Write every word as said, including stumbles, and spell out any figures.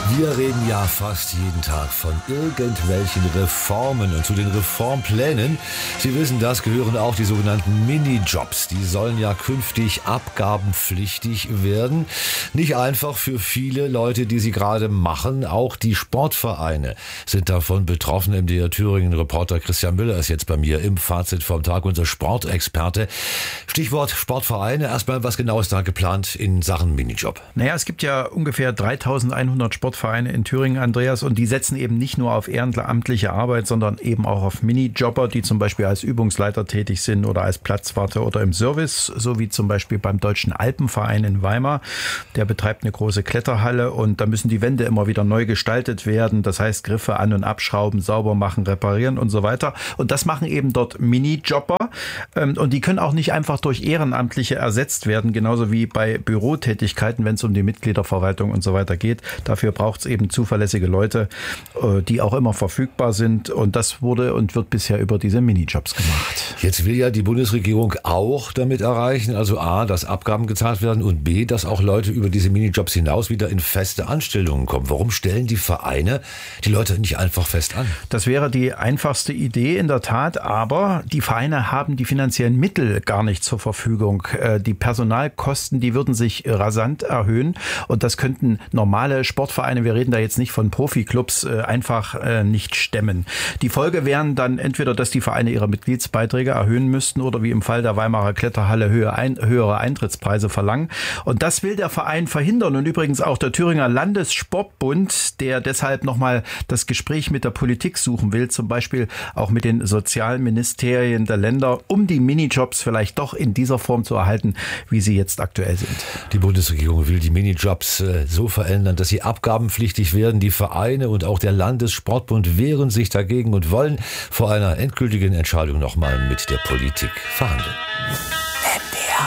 Wir reden ja fast jeden Tag von irgendwelchen Reformen und zu den Reformplänen, Sie wissen das, gehören auch die sogenannten Minijobs. Die sollen ja künftig abgabenpflichtig werden. Nicht einfach für viele Leute, die sie gerade machen. Auch die Sportvereine sind davon betroffen. M D R Thüringen-Reporter Christian Müller ist jetzt bei mir im Fazit vom Tag, unser Sportexperte. Stichwort Sportvereine. Erstmal, was genau ist da geplant in Sachen Minijob? Naja, es gibt ja ungefähr dreitausendeinhundert Sportvereine in Thüringen, Andreas, und die setzen eben nicht nur auf ehrenamtliche Arbeit, sondern eben auch auf Minijobber, die zum Beispiel als Übungsleiter tätig sind oder als Platzwarte oder im Service, so wie zum Beispiel beim Deutschen Alpenverein in Weimar. Der betreibt eine große Kletterhalle und da müssen die Wände immer wieder neu gestaltet werden. Das heißt, Griffe an- und abschrauben, sauber machen, reparieren und so weiter. Und das machen eben dort Minijobber. Und die können auch nicht einfach durch Ehrenamtliche ersetzt werden, genauso wie bei Bürotätigkeiten, wenn es um die Mitgliederverwaltung und so weiter geht. Dafür braucht es eben zuverlässige Leute, die auch immer verfügbar sind. Und das wurde und wird bisher über diese Minijobs gemacht. Jetzt will ja die Bundesregierung auch damit erreichen, also A, dass Abgaben gezahlt werden und B, dass auch Leute über diese Minijobs hinaus wieder in feste Anstellungen kommen. Warum stellen die Vereine die Leute nicht einfach fest an? Das wäre die einfachste Idee in der Tat, aber die Vereine haben die finanziellen Mittel gar nicht zur Verfügung. Die Personalkosten, die würden sich rasant erhöhen und das könnten normale Sportvereine, wir reden da jetzt nicht von Profiklubs, einfach nicht stemmen. Die Folge wären dann entweder, dass die Vereine ihre Mitgliedsbeiträge erhöhen müssten oder wie im Fall der Weimarer Kletterhalle höhere, ein, höhere Eintrittspreise verlangen. Und das will der Verein verhindern und übrigens auch der Thüringer Landessportbund, der deshalb nochmal das Gespräch mit der Politik suchen will, zum Beispiel auch mit den Sozialministerien der Länder, um die Minijobs vielleicht doch in dieser Form zu erhalten, wie sie jetzt aktuell sind. Die Bundesregierung will die Minijobs äh, so verändern, dass sie abgabenpflichtig werden. Die Vereine und auch der Landessportbund wehren sich dagegen und wollen vor einer endgültigen Entscheidung nochmal mit der Politik verhandeln. M D R